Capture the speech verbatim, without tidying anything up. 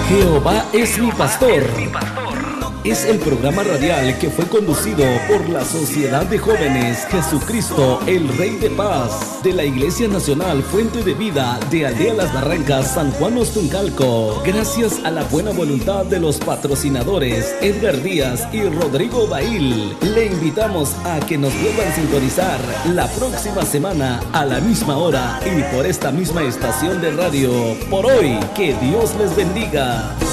Jehová es mi pastor. Es el programa radial que fue conducido por la Sociedad de Jóvenes Jesucristo, el Rey de Paz, de la Iglesia Nacional Fuente de Vida de Aldea Las Barrancas, San Juan Ostuncalco. Gracias a la buena voluntad de los patrocinadores Edgar Díaz y Rodrigo Bail, le invitamos a que nos vuelvan a sintonizar la próxima semana a la misma hora y por esta misma estación de radio. Por hoy, que Dios les bendiga.